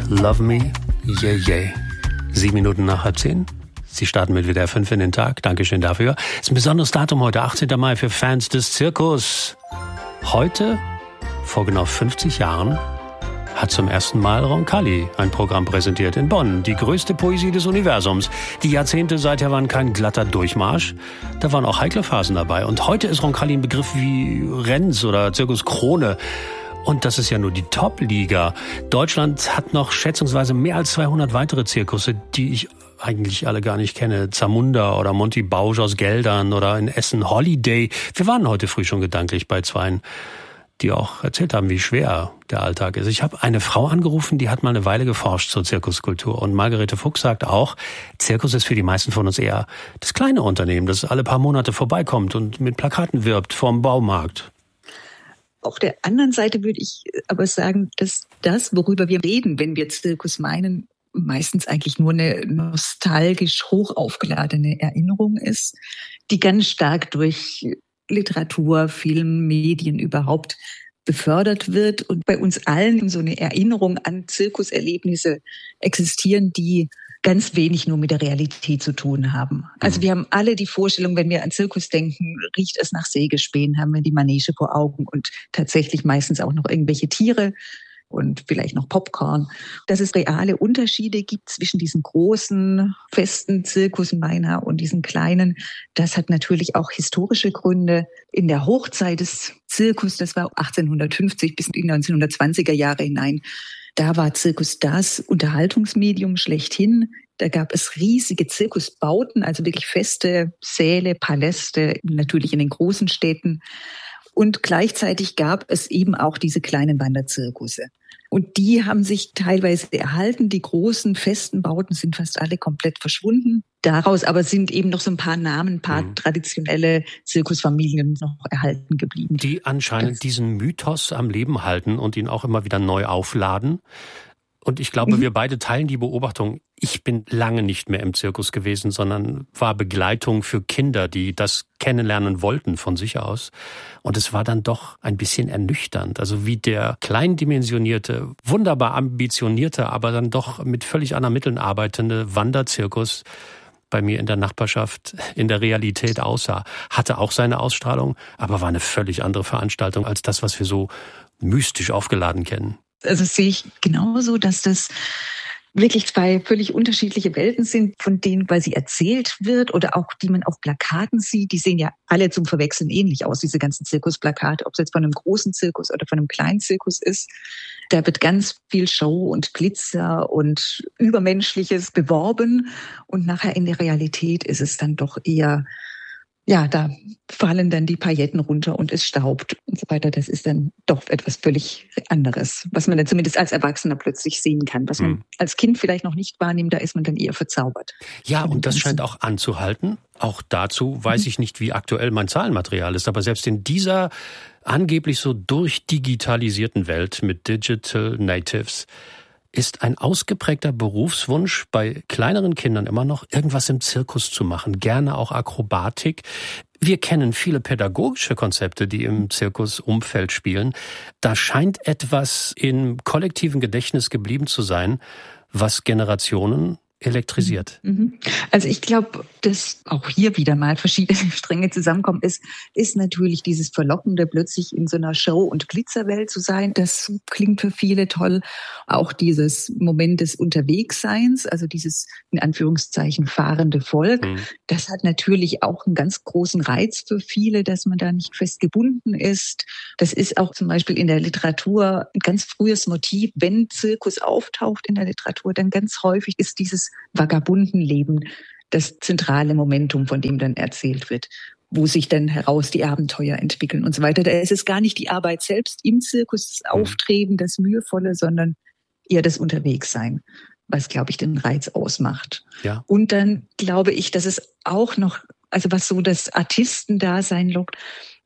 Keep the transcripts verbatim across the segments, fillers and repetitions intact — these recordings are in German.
Love Me, Yeah Yeah. Sieben Minuten nach halb zehn. Sie starten mit W D R fünf in den Tag. Dankeschön dafür. Es ist ein besonderes Datum heute, achtzehnten Mai, für Fans des Zirkus. Heute, vor genau fünfzig Jahren, hat zum ersten Mal Roncalli ein Programm präsentiert in Bonn. Die größte Poesie des Universums. Die Jahrzehnte seither waren kein glatter Durchmarsch. Da waren auch heikle Phasen dabei. Und heute ist Roncalli ein Begriff wie Renz oder Zirkus Krone. Und das ist ja nur die Top-Liga. Deutschland hat noch schätzungsweise mehr als zweihundert weitere Zirkusse, die ich eigentlich alle gar nicht kenne. Zamunda oder Monty Bausch aus Geldern oder in Essen Holiday. Wir waren heute früh schon gedanklich bei zweien, die auch erzählt haben, wie schwer der Alltag ist. Ich habe eine Frau angerufen, die hat mal eine Weile geforscht zur Zirkuskultur. Und Margarete Fuchs sagt auch, Zirkus ist für die meisten von uns eher das kleine Unternehmen, das alle paar Monate vorbeikommt und mit Plakaten wirbt vorm Baumarkt. Auf der anderen Seite würde ich aber sagen, dass das, worüber wir reden, wenn wir Zirkus meinen, meistens eigentlich nur eine nostalgisch hoch aufgeladene Erinnerung ist, die ganz stark durch Literatur, Film, Medien überhaupt befördert wird und bei uns allen so eine Erinnerung an Zirkuserlebnisse existieren, die ganz wenig nur mit der Realität zu tun haben. Also wir haben alle die Vorstellung, wenn wir an Zirkus denken, riecht es nach Sägespänen, haben wir die Manege vor Augen und tatsächlich meistens auch noch irgendwelche Tiere und vielleicht noch Popcorn. Dass es reale Unterschiede gibt zwischen diesen großen, festen Zirkussen beinahe und diesen kleinen, das hat natürlich auch historische Gründe. In der Hochzeit des Zirkus, das war achtzehnhundertfünfzig bis in die neunzehnhundertzwanziger Jahre hinein, da war Zirkus das Unterhaltungsmedium schlechthin. Da gab es riesige Zirkusbauten, also wirklich feste Säle, Paläste, natürlich in den großen Städten. Und gleichzeitig gab es eben auch diese kleinen Wanderzirkusse. Und die haben sich teilweise erhalten. Die großen, festen Bauten sind fast alle komplett verschwunden. Daraus aber sind eben noch so ein paar Namen, ein paar mhm. traditionelle Zirkusfamilien noch erhalten geblieben. Die anscheinend das. diesen Mythos am Leben halten und ihn auch immer wieder neu aufladen. Und ich glaube, mhm. wir beide teilen die Beobachtung. Ich bin lange nicht mehr im Zirkus gewesen, sondern war Begleitung für Kinder, die das kennenlernen wollten von sich aus. Und es war dann doch ein bisschen ernüchternd. Also wie der kleindimensionierte, wunderbar ambitionierte, aber dann doch mit völlig anderen Mitteln arbeitende Wanderzirkus bei mir in der Nachbarschaft in der Realität aussah. Hatte auch seine Ausstrahlung, aber war eine völlig andere Veranstaltung als das, was wir so mystisch aufgeladen kennen. Also das sehe ich genauso, dass das wirklich zwei völlig unterschiedliche Welten sind, von denen quasi erzählt wird oder auch die man auf Plakaten sieht. Die sehen ja alle zum Verwechseln ähnlich aus, diese ganzen Zirkusplakate, ob es jetzt von einem großen Zirkus oder von einem kleinen Zirkus ist. Da wird ganz viel Show und Glitzer und Übermenschliches beworben und nachher in der Realität ist es dann doch eher, ja, da fallen dann die Pailletten runter und es staubt und so weiter. Das ist dann doch etwas völlig anderes, was man dann zumindest als Erwachsener plötzlich sehen kann. Was man hm. als Kind vielleicht noch nicht wahrnimmt, da ist man dann eher verzaubert. Ja, und das scheint auch anzuhalten. Auch dazu weiß mhm. ich nicht, wie aktuell mein Zahlenmaterial ist. Aber selbst in dieser angeblich so durchdigitalisierten Welt mit Digital Natives ist ein ausgeprägter Berufswunsch bei kleineren Kindern immer noch, irgendwas im Zirkus zu machen, gerne auch Akrobatik. Wir kennen viele pädagogische Konzepte, die im Zirkusumfeld spielen. Da scheint etwas im kollektiven Gedächtnis geblieben zu sein, was Generationen elektrisiert. Also ich glaube, dass auch hier wieder mal verschiedene Stränge zusammenkommen, ist, ist natürlich dieses Verlockende, plötzlich in so einer Show- und Glitzerwelt zu sein. Das klingt für viele toll. Auch dieses Moment des Unterwegsseins, also dieses in Anführungszeichen fahrende Volk, mhm. das hat natürlich auch einen ganz großen Reiz für viele, dass man da nicht fest gebunden ist. Das ist auch zum Beispiel in der Literatur ein ganz frühes Motiv. Wenn Zirkus auftaucht in der Literatur, dann ganz häufig ist dieses Vagabundenleben das zentrale Momentum, von dem dann erzählt wird, wo sich dann heraus die Abenteuer entwickeln und so weiter. Da ist es gar nicht die Arbeit selbst im Zirkus, das Auftreten, das Mühevolle, sondern eher das Unterwegssein, was, glaube ich, den Reiz ausmacht. Ja. Und dann glaube ich, dass es auch noch, also was so das Artistendasein lockt,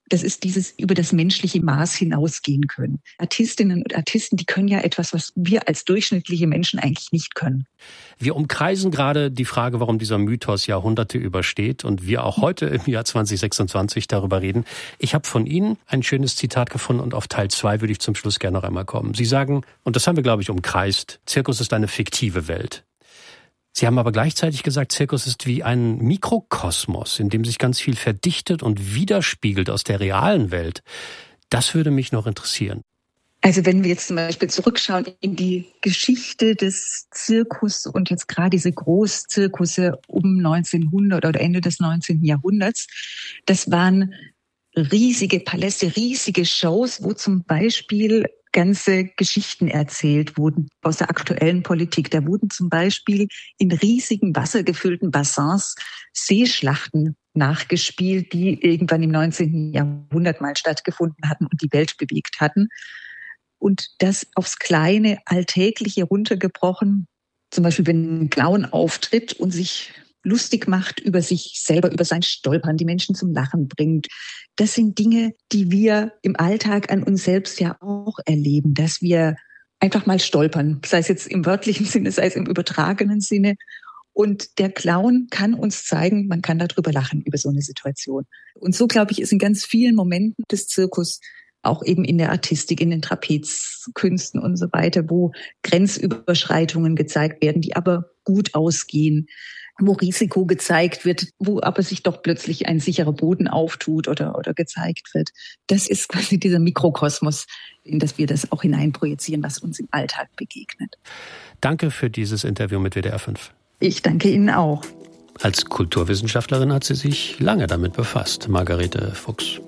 Das ist dieses über das menschliche Maß hinausgehen können. Artistinnen und Artisten, die können ja etwas, was wir als durchschnittliche Menschen eigentlich nicht können. Wir umkreisen gerade die Frage, warum dieser Mythos Jahrhunderte übersteht und wir auch heute im Jahr zwanzig sechsundzwanzig darüber reden. Ich habe von Ihnen ein schönes Zitat gefunden und auf Teil zwei würde ich zum Schluss gerne noch einmal kommen. Sie sagen, und das haben wir, glaube ich, umkreist, Zirkus ist eine fiktive Welt. Sie haben aber gleichzeitig gesagt, Zirkus ist wie ein Mikrokosmos, in dem sich ganz viel verdichtet und widerspiegelt aus der realen Welt. Das würde mich noch interessieren. Also wenn wir jetzt zum Beispiel zurückschauen in die Geschichte des Zirkus und jetzt gerade diese Großzirkusse um neunzehnhundert oder Ende des neunzehnten Jahrhunderts, das waren riesige Paläste, riesige Shows, wo zum Beispiel ganze Geschichten erzählt wurden aus der aktuellen Politik. Da wurden zum Beispiel in riesigen wassergefüllten Bassins Seeschlachten nachgespielt, die irgendwann im neunzehnten Jahrhundert mal stattgefunden hatten und die Welt bewegt hatten. Und das aufs kleine Alltägliche runtergebrochen. Zum Beispiel, wenn ein Clown auftritt und sich lustig macht über sich selber, über sein Stolpern, die Menschen zum Lachen bringt. Das sind Dinge, die wir im Alltag an uns selbst ja auch erleben, dass wir einfach mal stolpern, sei es jetzt im wörtlichen Sinne, sei es im übertragenen Sinne. Und der Clown kann uns zeigen, man kann darüber lachen, über so eine Situation. Und so, glaube ich, ist in ganz vielen Momenten des Zirkus, auch eben in der Artistik, in den Trapezkünsten und so weiter, wo Grenzüberschreitungen gezeigt werden, die aber gut ausgehen, wo Risiko gezeigt wird, wo aber sich doch plötzlich ein sicherer Boden auftut oder, oder gezeigt wird. Das ist quasi dieser Mikrokosmos, in das wir das auch hineinprojizieren, was uns im Alltag begegnet. Danke für dieses Interview mit W D R fünf. Ich danke Ihnen auch. Als Kulturwissenschaftlerin hat sie sich lange damit befasst, Margarete Fuchs.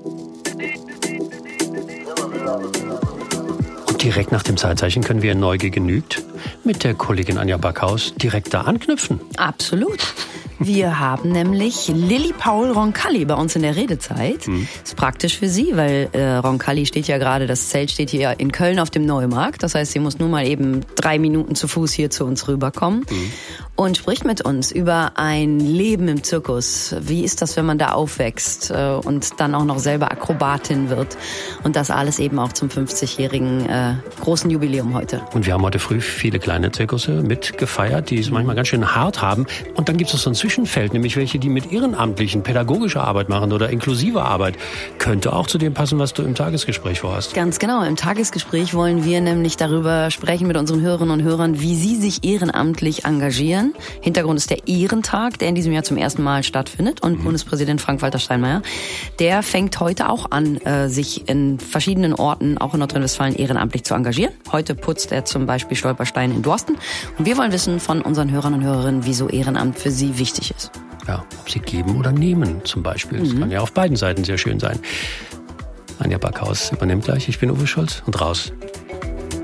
Und direkt nach dem Zeitzeichen können wir in Neugier genügt mit der Kollegin Anja Backhaus direkt da anknüpfen. Absolut. Wir haben nämlich Lilli Paul Roncalli bei uns in der Redezeit. Mhm. Ist praktisch für sie, weil äh, Roncalli steht ja gerade, das Zelt steht hier in Köln auf dem Neumarkt. Das heißt, sie muss nur mal eben drei Minuten zu Fuß hier zu uns rüberkommen. Mhm. Und spricht mit uns über ein Leben im Zirkus. Wie ist das, wenn man da aufwächst äh, und dann auch noch selber Akrobatin wird? Und das alles eben auch zum fünfzigjährigen äh, großen Jubiläum heute. Und wir haben heute früh viele kleine Zirkusse mitgefeiert, die es manchmal ganz schön hart haben. Und dann gibt es so ein Zwischenfeld, nämlich welche, die mit ehrenamtlichen pädagogische Arbeit machen oder inklusive Arbeit. Könnte auch zu dem passen, was du im Tagesgespräch vorhast. Ganz genau. Im Tagesgespräch wollen wir nämlich darüber sprechen mit unseren Hörerinnen und Hörern, wie sie sich ehrenamtlich engagieren. Hintergrund ist der Ehrentag, der in diesem Jahr zum ersten Mal stattfindet. Und mhm. Bundespräsident Frank-Walter Steinmeier, der fängt heute auch an, sich in verschiedenen Orten, auch in Nordrhein-Westfalen, ehrenamtlich zu engagieren. Heute putzt er zum Beispiel Stolpersteine in Dorsten. Und wir wollen wissen von unseren Hörern und Hörerinnen, wieso Ehrenamt für sie wichtig ist. Ja, ob sie geben oder nehmen zum Beispiel. Das mhm. kann ja auf beiden Seiten sehr schön sein. Anja Backhaus übernimmt gleich. Ich bin Uwe Schulz und raus